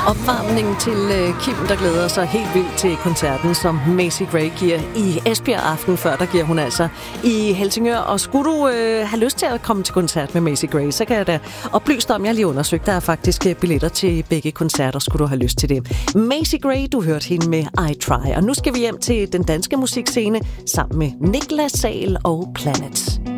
Opvarmning til Kim, der glæder sig helt vildt til koncerten, som Macy Gray giver i Esbjerg aften. Før der giver hun altså i Helsingør. Og skulle du have lyst til at komme til koncert med Macy Gray, så kan jeg da oplyse dig om, jeg lige undersøgt. Der er faktisk billetter til begge koncerter, skulle du have lyst til det. Macy Gray, du hørte hende med I Try. Og nu skal vi hjem til den danske musikscene sammen med Niklas Sahl og Planet.